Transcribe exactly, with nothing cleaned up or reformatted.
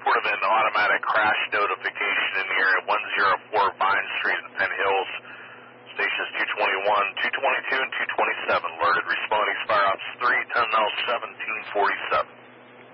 report of an automatic crash notification in the area one oh four Vine Street in Penn Hills. Stations two twenty-one, two twenty-two, and two twenty-seven alerted. Responding Fire Ops three, ten L seventeen forty-six.